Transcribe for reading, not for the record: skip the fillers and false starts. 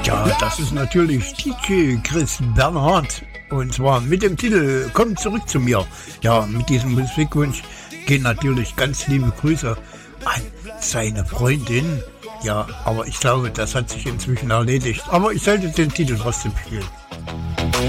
Ja, das ist natürlich DJ Chris Bernhard. Und zwar mit dem Titel Komm zurück zu mir. Ja, mit diesem Musikwunsch gehen natürlich ganz liebe Grüße an seine Freundin. Ja, aber ich glaube, das hat sich inzwischen erledigt. Aber ich sollte den Titel trotzdem spielen.